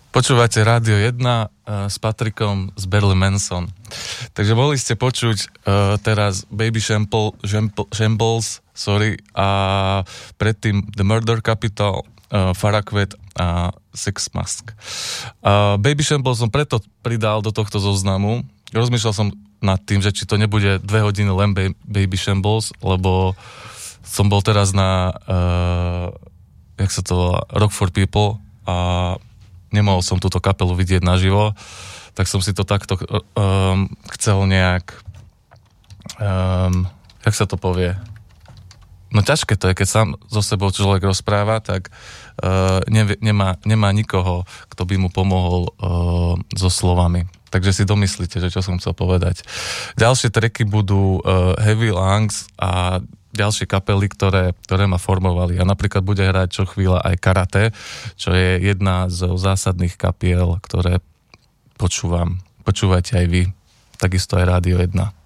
Počúvate Rádio 1 s Patrikom z Barely Manson. Takže mohli ste počuť teraz Baby Shambles, a predtým The Murder Capital, Farraquet a Sex Mask. Baby Shambles som preto pridal do tohto zoznamu. Rozmýšľal som nad tým, že či to nebude 2 hodiny len Baby Shambles, lebo som bol teraz na jak sa to volá, Rock for People a nemohol som túto kapelu vidieť naživo, tak som si to takto chcel nejak jak sa to povie, no ťažké to je, keď sám so sebou človek rozpráva, tak nemá nikoho, kto by mu pomohol so slovami. Takže si domyslíte, že čo som chcel povedať. Ďalšie tracky budú Heavy Lungs a ďalšie kapely, ktoré ma formovali. A napríklad bude hrať čo chvíľa aj Karate, čo je jedna z zásadných kapiel, ktoré počúvam. Počúvajte aj vy. Takisto aj Rádio 1.